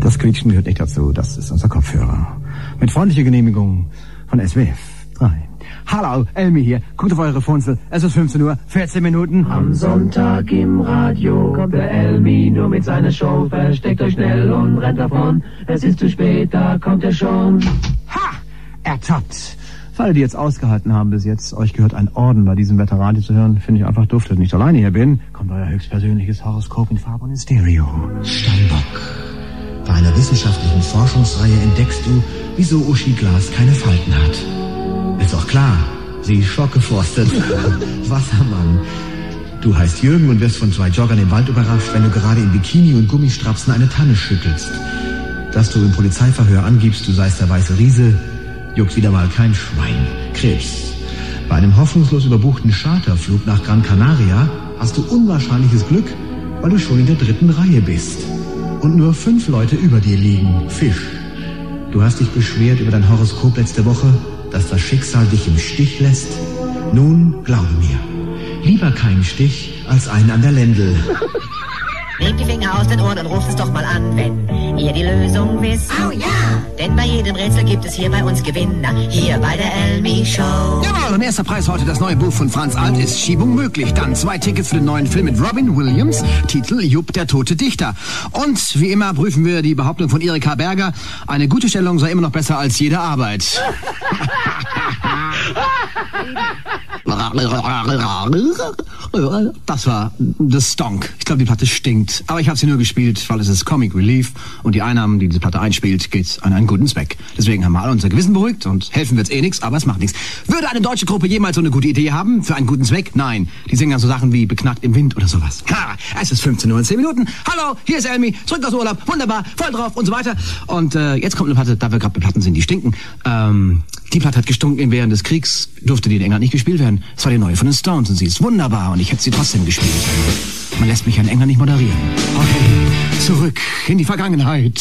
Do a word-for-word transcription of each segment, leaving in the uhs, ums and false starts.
Das Quietschen gehört nicht dazu, das ist unser Kopfhörer. Mit freundlicher Genehmigung von S W F drei. Hallo, Elmi hier. Guckt auf eure Funzel. Es ist fünfzehn Uhr, vierzehn Minuten. Am Sonntag im Radio kommt der Elmi nur mit seiner Show. Versteckt euch schnell und rennt davon. Es ist zu spät, da kommt er schon. Ha! Ertappt. Für alle, die jetzt ausgehalten haben bis jetzt, euch gehört ein Orden bei diesem Wetterradio zu hören, finde ich einfach dufte. Wenn ich alleine hier bin, kommt euer höchstpersönliches Horoskop in Farbe und in Stereo. Steinbock. Bei einer wissenschaftlichen Forschungsreihe entdeckst du, wieso Uschi Glas keine Falten hat. Ist doch klar, sie ist schockgeforstet. Wassermann. Du heißt Jürgen und wirst von zwei Joggern im Wald überrascht, wenn du gerade in Bikini und Gummistrapsen eine Tanne schüttelst. Dass du im Polizeiverhör angibst, du seist der weiße Riese, juckt wieder mal kein Schwein. Krebs. Bei einem hoffnungslos überbuchten Charterflug nach Gran Canaria hast du unwahrscheinliches Glück, weil du schon in der dritten Reihe bist. Und nur fünf Leute über dir liegen. Fisch. Du hast dich beschwert über dein Horoskop letzte Woche, dass das Schicksal dich im Stich lässt? Nun, glaube mir, lieber keinen Stich als einen an der Lendel. Nehmt die Finger aus den Ohren und ruft es doch mal an, wenn ihr die Lösung wisst. Oh ja! Denn bei jedem Rätsel gibt es hier bei uns Gewinner, hier bei der Elmi Show. Jawohl, und erster Preis heute das neue Buch von Franz Alt, Ist Schiebung möglich? Dann zwei Tickets für den neuen Film mit Robin Williams, Titel Jupp, der tote Dichter. Und wie immer prüfen wir die Behauptung von Erika Berger, eine gute Stellung sei immer noch besser als jede Arbeit. Das war The Stonk. Ich glaube, die Platte stinkt. Aber ich habe sie nur gespielt, weil es ist Comic Relief. Und die Einnahmen, die diese Platte einspielt, geht an einen guten Zweck. Deswegen haben wir alle unser Gewissen beruhigt und helfen wird's eh nichts, aber es macht nichts. Würde eine deutsche Gruppe jemals so eine gute Idee haben? Für einen guten Zweck? Nein. Die singen dann so Sachen wie Beknackt im Wind oder sowas. Ha, es ist fünfzehn Uhr und zehn Minuten. Hallo, hier ist Elmi. Zurück aus Urlaub. Wunderbar. Voll drauf und so weiter. Und äh, jetzt kommt eine Platte, da wir gerade bei Platten sind, die stinken. Ähm, die Platte hat gestunken während des Kriegs. Durfte die in England nicht gespielt werden. Es war die neue von den Stones und sie ist wunderbar und ich hätte sie trotzdem gespielt. Man lässt mich in England nicht moderieren. Okay, zurück in die Vergangenheit.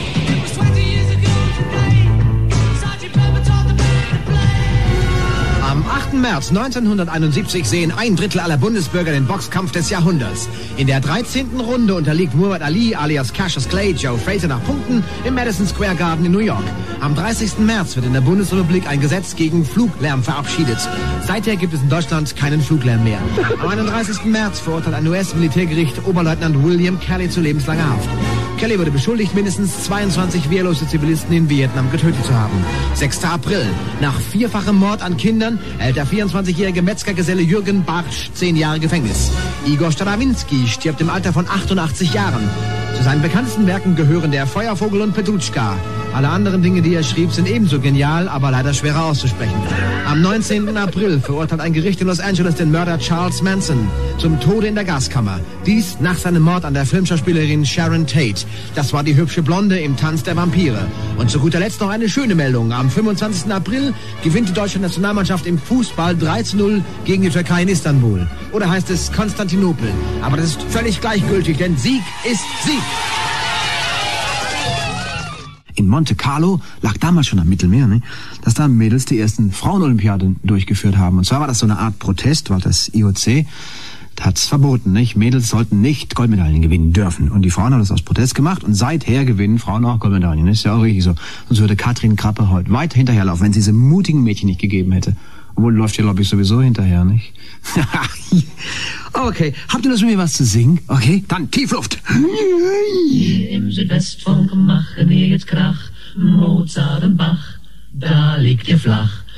Am achten März neunzehnhunderteinundsiebzig sehen ein Drittel aller Bundesbürger den Boxkampf des Jahrhunderts. In der dreizehnten Runde unterliegt Muhammad Ali alias Cassius Clay Joe Frazier nach Punkten im Madison Square Garden in New York. Am dreißigsten März wird in der Bundesrepublik ein Gesetz gegen Fluglärm verabschiedet. Seither gibt es in Deutschland keinen Fluglärm mehr. Am einunddreißigsten März verurteilt ein U S-Militärgericht Oberleutnant William Kelly zu lebenslanger Haft. Kelly wurde beschuldigt, mindestens zweiundzwanzig wehrlose Zivilisten in Vietnam getötet zu haben. sechster April. Nach vierfachem Mord an Kindern erhält der vierundzwanzigjährige Metzgergeselle Jürgen Bartsch zehn Jahre Gefängnis. Igor Strawinski stirbt im Alter von achtundachtzig Jahren. Zu seinen bekanntesten Werken gehören Der Feuervogel und Petruschka. Alle anderen Dinge, die er schrieb, sind ebenso genial, aber leider schwerer auszusprechen. Am neunzehnten April verurteilt ein Gericht in Los Angeles den Mörder Charles Manson zum Tode in der Gaskammer. Dies nach seinem Mord an der Filmschauspielerin Sharon Tate. Das war die hübsche Blonde im Tanz der Vampire. Und zu guter Letzt noch eine schöne Meldung. Am fünfundzwanzigsten April gewinnt die deutsche Nationalmannschaft im Fußball drei zu null gegen die Türkei in Istanbul. Oder heißt es Konstantinopel. Aber das ist völlig gleichgültig, denn Sieg ist Sieg. In Monte Carlo lag damals schon am Mittelmeer, ne, dass da Mädels die ersten Frauenolympiaden durchgeführt haben. Und zwar war das so eine Art Protest, weil das I O C hat's verboten, nicht? Mädels sollten nicht Goldmedaillen gewinnen dürfen. Und die Frauen haben das aus Protest gemacht und seither gewinnen Frauen auch Goldmedaillen. Das ist ja auch richtig so. Sonst würde Katrin Krappe heute weit hinterherlaufen, wenn sie diese mutigen Mädchen nicht gegeben hätte. Obwohl läuft ihr, glaube ich, sowieso hinterher, nicht? Okay, habt ihr das mit mir was zu singen? Okay, dann Tiefluft. Hier im Südwestfunk machen wir jetzt Krach. Mozart und Bach, da liegt ihr flach.